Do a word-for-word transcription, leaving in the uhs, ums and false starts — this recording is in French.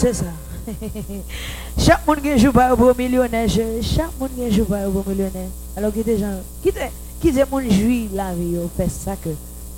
c'est ça. Chaque monde qui joue pas pour millionnaire, chaque monde qui joue pas pour millionnaire. Alors, qui des gens, qui des qui des gens jouissent la vie, fait ça que.